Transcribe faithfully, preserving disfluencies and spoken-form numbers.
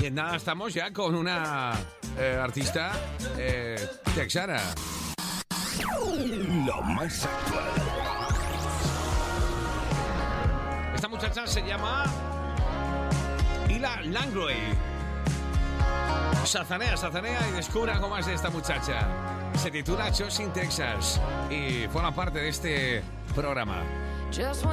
Y en nada estamos ya con una eh, artista eh, texana. Lo más actual. Esta muchacha se llama Ila Langley. Sazanea, sazanea y descubra algo más de esta muchacha. Se titula Chosin Texas y forma parte de este programa.